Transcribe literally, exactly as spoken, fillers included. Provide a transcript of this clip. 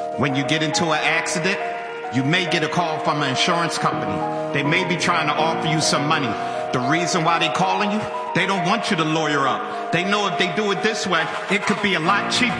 When you get into an accident, you may get a call from an insurance company. They may be trying to offer you some money. The reason why they calling you, they don't want you to lawyer up. They know if they do it this way, it could be a lot cheaper.